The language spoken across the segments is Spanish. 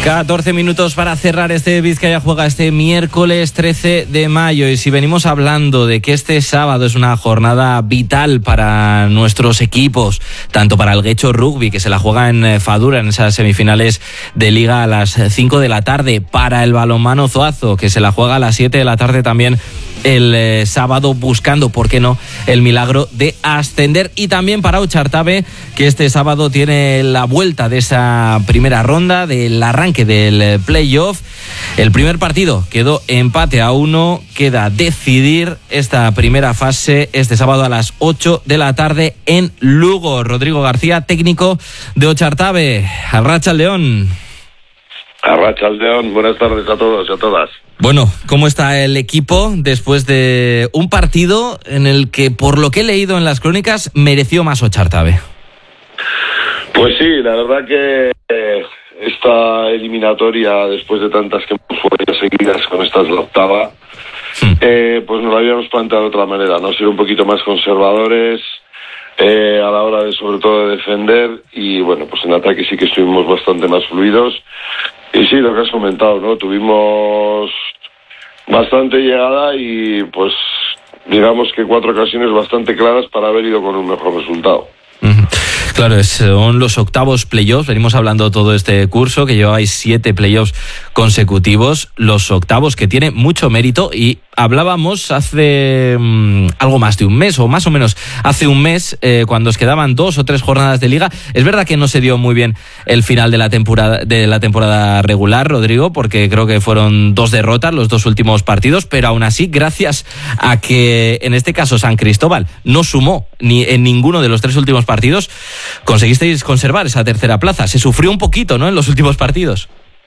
14 minutos para cerrar este Vizcaya Juega este miércoles 13 de mayo. Y si venimos hablando de que este sábado es una jornada vital para nuestros equipos, tanto para el Guecho Rugby, que se la juega en Fadura en esas semifinales de Liga a las 5 de la tarde, para el balonmano Zuazo, que se la juega a las 7 de la tarde también el sábado, buscando, ¿por qué no?, el milagro de ascender. Y también para Ochartabe, que este sábado tiene la vuelta de esa primera ronda, del arranque del playoff. El primer partido quedó empate a 1, queda decidir esta primera fase este sábado a las 8 de la tarde en Lugo. Rodrigo García, técnico de Ochartabe. Arratsaldeon. Arratsaldeon, buenas tardes a todos y a todas. Bueno, ¿cómo está el equipo después de un partido en el que, por lo que he leído en las crónicas, mereció más Ochartabe? Pues sí, la verdad que esta eliminatoria, después de tantas que hemos jugado seguidas, con esta es la octava, pues nos la habíamos planteado de otra manera, ¿no? Ser un poquito más conservadores a la hora de, sobre todo, de defender, y bueno, pues en ataque sí que estuvimos bastante más fluidos. Y sí, lo que has comentado, ¿no? Tuvimos bastante llegada y, pues, digamos que 4 ocasiones bastante claras para haber ido con un mejor resultado. Claro, son los octavos playoffs. Venimos hablando todo este curso, que lleváis 7 playoffs consecutivos. Los octavos, que tiene mucho mérito, y hablábamos hace algo más de un mes, o más o menos hace un mes, cuando os quedaban 2 o 3 jornadas de liga. Es verdad que no se dio muy bien el final de la temporada regular, Rodrigo, porque creo que fueron 2 derrotas los 2 últimos partidos, pero aún así, gracias a que en este caso San Cristóbal no sumó ni en ninguno de los 3 últimos partidos, conseguisteis conservar esa tercera plaza. Se sufrió un poquito, ¿no?, en los últimos partidos.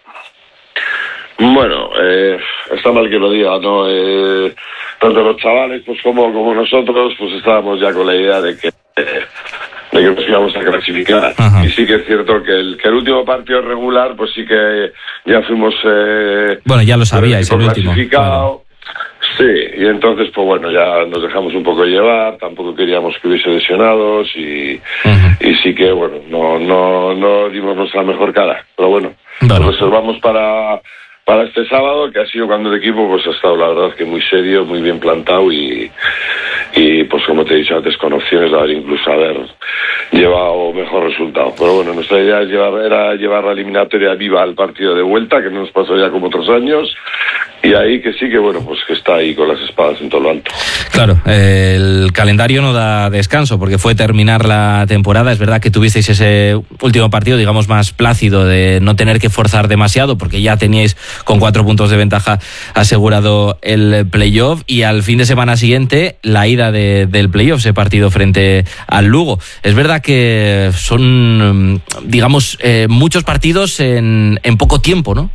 Bueno, está mal que lo diga, ¿no? Tanto los chavales pues como nosotros, pues estábamos ya con la idea de que nos íbamos a clasificar. Ajá. Y sí que es cierto que el último partido regular, pues sí que ya fuimos bueno, ya lo sabíais, el último clasificado. Claro. Sí, y entonces pues bueno, ya nos dejamos un poco llevar, tampoco queríamos que hubiese lesionados y sí que bueno, no dimos nuestra mejor cara, pero bueno, nos reservamos para este sábado, que ha sido cuando el equipo pues ha estado, la verdad, que muy serio, muy bien plantado y pues como te he dicho antes, con opciones de incluso haber llevado mejor resultado. Pero bueno, nuestra idea era llevar la eliminatoria viva al partido de vuelta, que no nos pasó ya como otros años, y ahí que sí que bueno, pues que está ahí con las espadas en todo lo alto. Claro, el calendario no da descanso, porque fue terminar la temporada. Es verdad que tuvisteis ese último partido, digamos, más plácido, de no tener que forzar demasiado, porque ya teníais con 4 puntos de ventaja asegurado el playoff, y al fin de semana siguiente la ida del playoff, ese partido frente al Lugo. Es verdad que son, digamos, muchos partidos en poco tiempo, ¿no?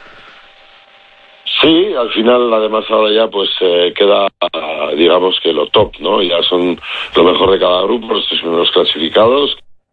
Sí, al final, además, ahora ya pues queda, digamos que lo top, ¿no? Ya son lo mejor de cada grupo, los 3 primeros clasificados,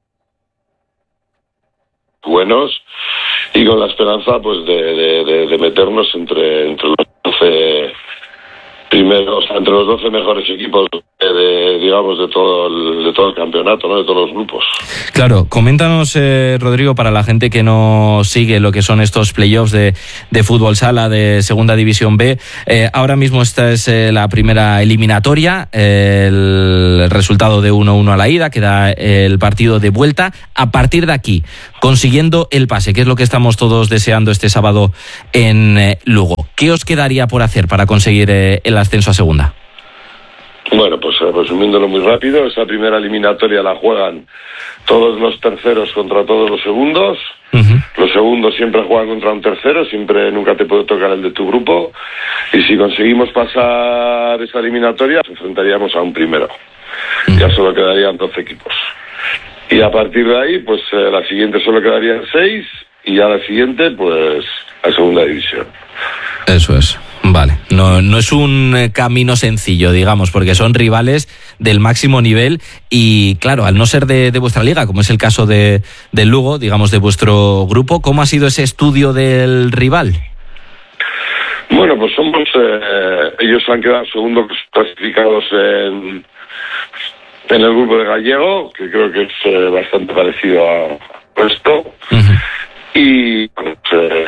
buenos, y con la esperanza pues de meternos entre los 12 primeros, entre los 12 mejores equipos digamos de todo el campeonato, ¿no?, de todos los grupos. Claro, coméntanos, Rodrigo, para la gente que no sigue lo que son estos playoffs de fútbol sala de Segunda División B. Ahora mismo esta es la primera eliminatoria, el resultado de 1-1 a la ida, queda el partido de vuelta. A partir de aquí, consiguiendo el pase, que es lo que estamos todos deseando este sábado en Lugo, ¿qué os quedaría por hacer para conseguir el ascenso a segunda? Bueno, pues resumiéndolo muy rápido, esa primera eliminatoria la juegan todos los terceros contra todos los segundos. Los segundos siempre juegan contra un tercero, nunca te puede tocar el de tu grupo, y si conseguimos pasar esa eliminatoria, nos enfrentaríamos a un primero. Ya solo quedarían 12 equipos. Y a partir de ahí, pues la siguiente solo quedarían 6, y ya la siguiente, pues a segunda división. Eso es. Vale, no es un camino sencillo, digamos, porque son rivales del máximo nivel y, claro, al no ser de vuestra liga, como es el caso del Lugo, digamos, de vuestro grupo, ¿cómo ha sido ese estudio del rival? Bueno, pues somos, ellos han quedado segundos clasificados en el grupo de Gallego, que creo que es bastante parecido a esto. Y pues,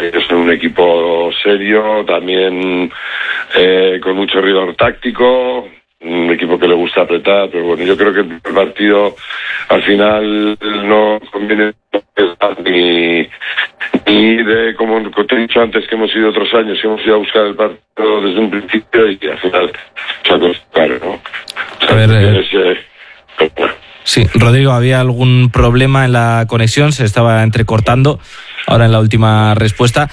un equipo serio, también con mucho rigor táctico, un equipo que le gusta apretar, pero bueno, yo creo que el partido al final no conviene ni de, como te he dicho antes, que hemos ido otros años, hemos ido a buscar el partido desde un principio y al final claro, ¿no? A ver, sí, Rodrigo, ¿había algún problema en la conexión? Se estaba entrecortando ahora en la última respuesta.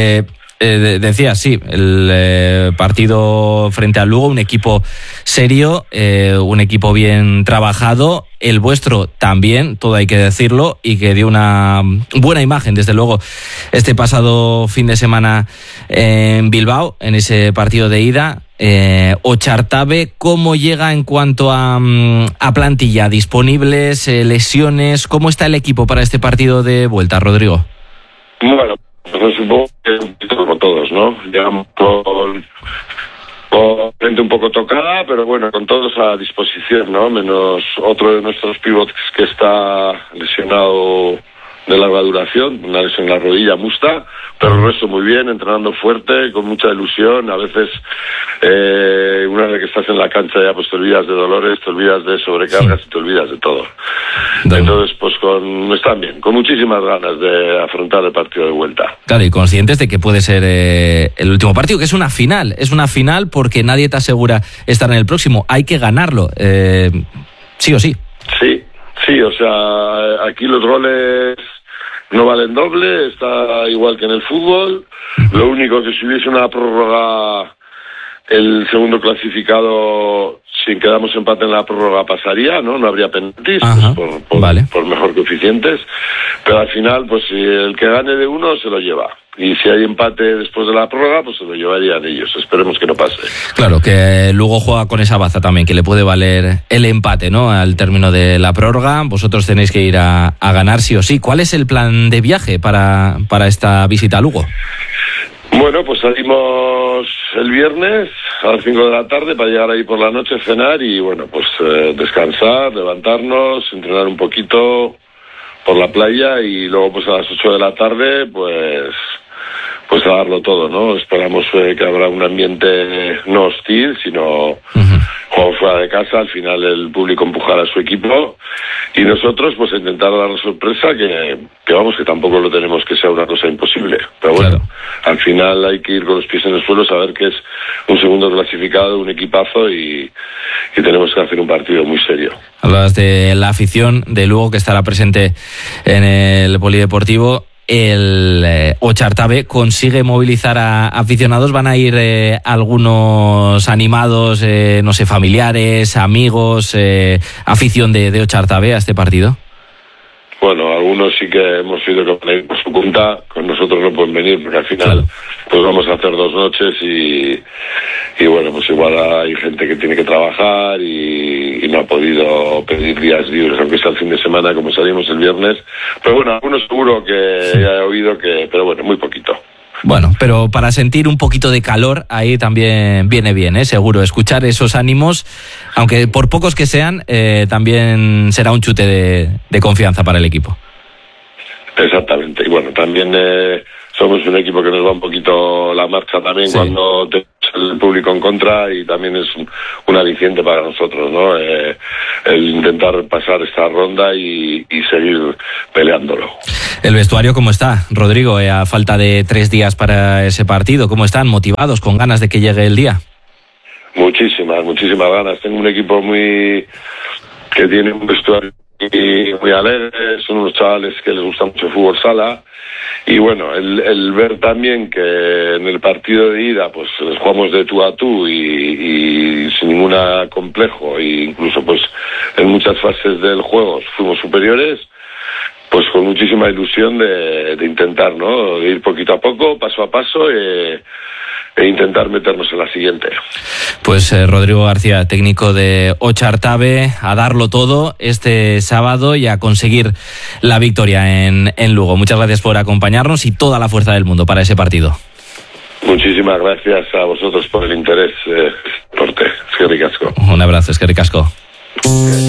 Decía, sí, el partido frente al Lugo, un equipo serio, un equipo bien trabajado, el vuestro también, todo hay que decirlo, y que dio una buena imagen, desde luego, este pasado fin de semana en Bilbao, en ese partido de ida. Otxartabe, ¿cómo llega en cuanto a plantilla? ¿Disponibles, lesiones? ¿Cómo está el equipo para este partido de vuelta, Rodrigo? Bueno, pues supongo que un poquito como todos, ¿no? Llegamos con gente un poco tocada, pero bueno, con todos a disposición, ¿no? Menos otro de nuestros pivots que está lesionado de larga duración, una lesión en la rodilla, Musta, pero el resto muy bien, entrenando fuerte, con mucha ilusión. A veces, una vez que estás en la cancha ya pues te olvidas de dolores, te olvidas de sobrecargas y te olvidas de todo. Entonces, pues están bien, con muchísimas ganas de afrontar el partido de vuelta. Claro, y conscientes de que puede ser el último partido, que es una final porque nadie te asegura estar en el próximo, hay que ganarlo, sí o sí. Sí, o sea, aquí los goles no valen doble, está igual que en el fútbol. Lo único que si hubiese una prórroga, el segundo clasificado, si quedamos empate en la prórroga, pasaría, ¿no? No habría penaltis, pues por mejor coeficientes. Pero al final, pues si el que gane de uno se lo lleva. Y si hay empate después de la prórroga, pues se lo llevarían ellos. Esperemos que no pase. Claro, que luego juega con esa baza también, que le puede valer el empate, ¿no? Al término de la prórroga, vosotros tenéis que ir a ganar sí o sí. ¿Cuál es el plan de viaje para esta visita a Lugo? Bueno, pues salimos el viernes a las 5 de la tarde para llegar ahí por la noche, cenar y, bueno, pues descansar, levantarnos, entrenar un poquito por la playa y luego pues a las 8 de la tarde pues a darlo todo, ¿no? Esperamos que habrá un ambiente no hostil, sino juego fuera de casa. Al final el público empujará a su equipo y nosotros pues intentar dar la sorpresa que vamos, que tampoco lo tenemos que sea una cosa imposible, pero bueno, al final hay que ir con los pies en el suelo, saber que es un segundo clasificado, un equipazo y tenemos que hacer un partido muy serio. Hablabas de la afición de Lugo que estará presente en el polideportivo. El Otxartabe consigue movilizar a aficionados. ¿Van a ir algunos animados, no sé, familiares, amigos, afición de Otxartabe a este partido? Bueno, algunos sí que hemos ido con su cuenta, con nosotros no pueden venir porque al final pues vamos a hacer 2 noches y bueno, pues igual hay gente que tiene que trabajar y no ha podido pedir días libres, aunque sea el fin de semana como salimos el viernes. Pero bueno, algunos seguro que he oído que, pero bueno, muy poquito. Bueno, pero para sentir un poquito de calor ahí también viene bien, seguro. Escuchar esos ánimos, aunque por pocos que sean, también será un chute de confianza para el equipo. Exactamente. Y bueno, también somos un equipo que nos va un poquito la marcha también cuando tenemos el público en contra y también es un aliciente para nosotros, ¿no? El intentar pasar esta ronda y seguir peleándolo. ¿El vestuario cómo está, Rodrigo? A falta de 3 días para ese partido, ¿cómo están? ¿Motivados, con ganas de que llegue el día? Muchísimas ganas. Tengo un equipo que tiene un vestuario muy alegre, son unos chavales que les gusta mucho el fútbol sala y bueno, el ver también que en el partido de ida pues les jugamos de tú a tú y sin ningún complejo e incluso pues en muchas fases del juego fuimos superiores, pues con muchísima ilusión de intentar, ¿no? De ir poquito a poco, paso a paso e intentar meternos en la siguiente. Pues Rodrigo García, técnico de Otxartabe, a darlo todo este sábado y a conseguir la victoria en Lugo. Muchas gracias por acompañarnos y toda la fuerza del mundo para ese partido. Muchísimas gracias a vosotros por el interés. Eskerrik asko. Un abrazo, eskerrik asko.